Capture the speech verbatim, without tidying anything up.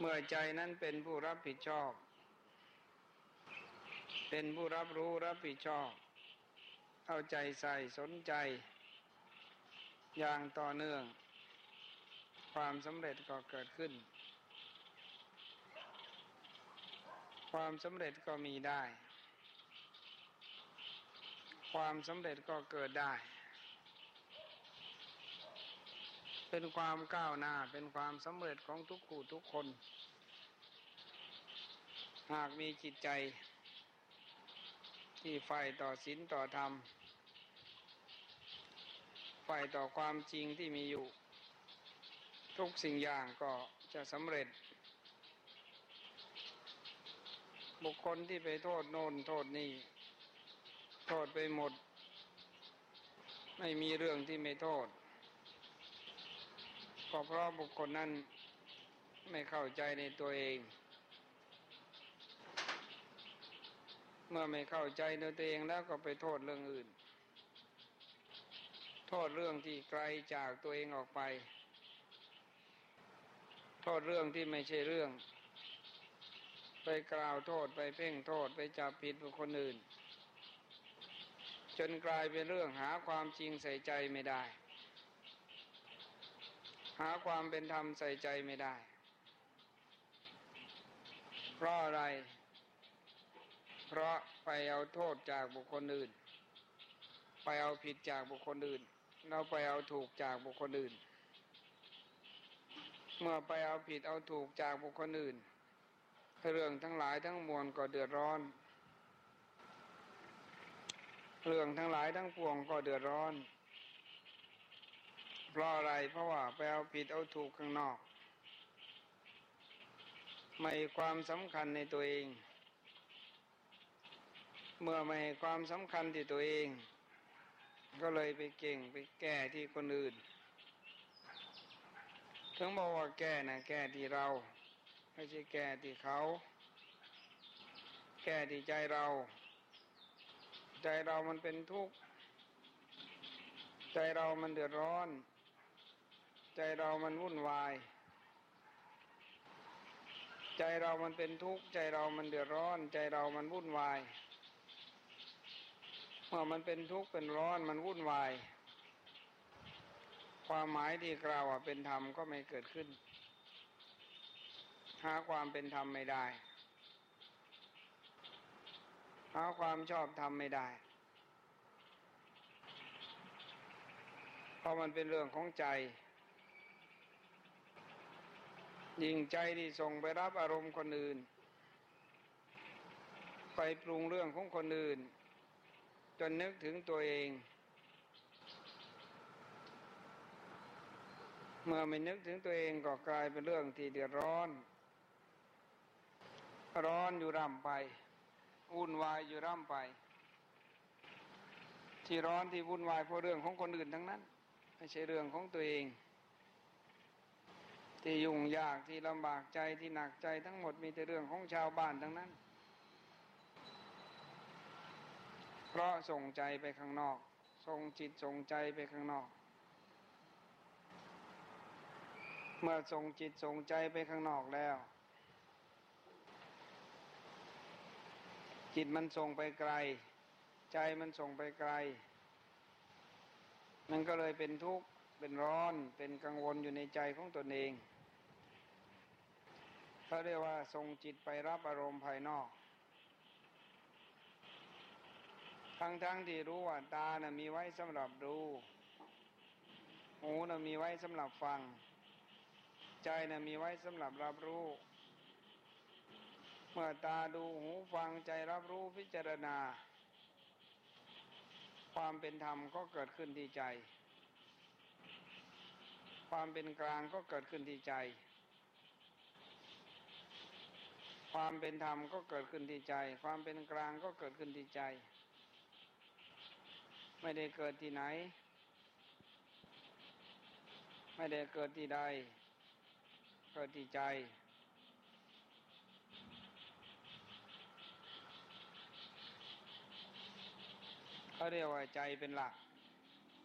เมื่อใจนั้นเป็นผู้รับผิดชอบเป็นผู้รับรู้รับผิดชอบเอาใจใส่สนใจอย่างต่อเนื่องความสำเร็จก็เกิดขึ้นความสำเร็จก็มีได้ความสำเร็จก็เกิดได้เป็นความก้าวหน้าเป็นความสำเร็จของทุกผู้ทุกคนหากมีจิตใจที่ใฝ่ต่อศีลต่อธรรมใฝ่ต่อความจริงที่มีอยู่ทุกสิ่งอย่างก็จะสำเร็จบุคคลที่ไปโทษโน่นโทษนี่โทษไปหมดไม่มีเรื่องที่ไม่โทษก็เพราะบุคคลนั้นไม่เข้าใจในตัวเองเมื่อไม่เข้าใจในตัวเองแล้วก็ไปโทษเรื่องอื่นโทษเรื่องที่ไกลจากตัวเองออกไปโทษเรื่องที่ไม่ใช่เรื่องไปกล่าวโทษไปเพ่งโทษไปจับผิดบุคคลอื่นจนกลายเป็นเรื่องหาความจริงใส่ใจไม่ได้หาความเป็นธรรมใส่ใจไม่ได้เพราะอะไรเพราะไปเอาโทษจากบุคคลอื่นไปเอาผิดจากบุคคลอื่นเราไปเอาถูกจากบุคคลอื่นเมื่อไปเอาผิดเอาถูกจากบุคคลอื่นเรื่องทั้งหลายทั้งมวลก็เดือดร้อนเรื่องทั้งหลายทั้งปวงก็เดือดร้อนเพราะอะไรเพราะว่าไปเอาผิดเอาถูกข้างนอกไม่ให้ความสำคัญในตัวเองเมื่อไม่ให้ความสำคัญที่ตัวเองก็เลยไปเก่งไปแก้ที่คนอื่นถึงบอกว่าแก้นะแก้ที่เราไม่ใช่แก้ที่เขาแก้ที่ใจเราใจเรามันเป็นทุกข์ใจเรามันเดือดร้อนใจเรามันวุ่นวายใจเรามันเป็นทุกข์ใจเรามันเดือดร้อนใจเรามันวุ่นวายเมื่อมันเป็นทุกข์เป็นร้อนมันวุ่นวายความหมายที่กล่าวว่าเป็นธรรมก็ไม่เกิดขึ้นหาความเป็นธรรมไม่ได้หาความชอบธรรมไม่ได้เพราะมันเป็นเรื่องของใจยิ่งใจที่ส่งไปรับอารมณ์คนอื่นไปปรุงเรื่องของคนอื่นจนนึกถึงตัวเองเมื่อไม่นึกถึงตัวเองก็กลายเป็นเรื่องที่เดือดร้อนร้อนอยู่ร่ำไปวุ่นวายอยู่ร่ำไปที่ร้อนที่วุ่นวายเพราะเรื่องของคนอื่นทั้งนั้นไม่ใช่เรื่องของตัวเองที่ยุ่งยากที่ลำบากใจที่หนักใจทั้งหมดมีแต่เรื่องของชาวบ้านทั้งนั้นเพราะส่งใจไปข้างนอกส่งจิตส่งใจไปข้างนอกเมื่อส่งจิตส่งใจไปข้างนอกแล้วจิตมันส่งไปไกลใจมันส่งไปไกลมันก็เลยเป็นทุกข์เป็นร้อนเป็นกังวลอยู่ในใจของตนเองเขาเรียกว่าส่งจิตไปรับอารมณ์ภายนอกทั้งๆที่รู้ว่าตาน่ะมีไว้สำหรับดูหูน่ะมีไว้สำหรับฟังใจน่ะมีไว้สำหรับรับรู้เมื่อตาดูหูฟังใจรับรู้พิจารณาความเป็นธรรมก็เกิดขึ้นที่ใจความเป็นกลางก็เกิดขึ้นที่ใจความเป็นธรรมก็เกิดขึ้นที่ใจความเป็นกลางก็เกิดขึ้นที่ใจไม่ได้เกิดที่ไหนไม่ได้เกิดที่ใดเกิดที่ใจเขาเรียกว่าใจเป็นหลัก